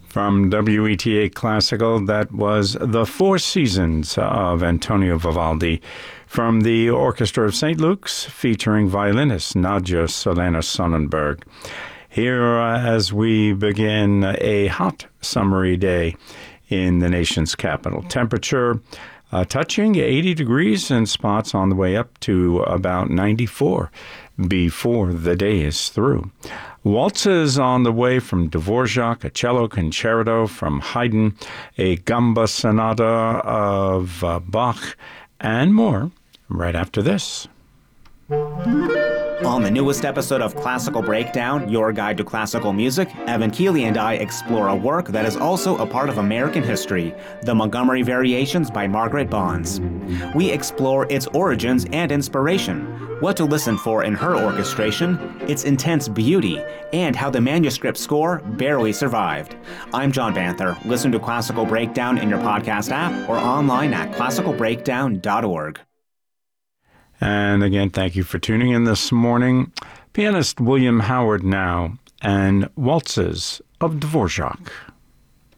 From WETA Classical, that was The Four Seasons of Antonio Vivaldi from the Orchestra of St. Luke's, featuring violinist Nadja Solana Sonnenberg. Here, as we begin a hot summery day in the nation's capital. Temperature touching 80 degrees in spots, on the way up to about 94 before the day is through. Waltzes on the way from Dvorak, a cello concerto from Haydn, a gamba sonata of Bach, and more right after this. On the newest episode of Classical Breakdown, your guide to classical music, Evan Keeley and I explore a work that is also a part of American history, the Montgomery Variations by Margaret Bonds. We explore its origins and inspiration, what to listen for in her orchestration, its intense beauty, and how the manuscript score barely survived. I'm John Banther. Listen to Classical Breakdown in your podcast app or online at classicalbreakdown.org. And again, thank you for tuning in this morning. Pianist William Howard now, and Waltzes of Dvorak.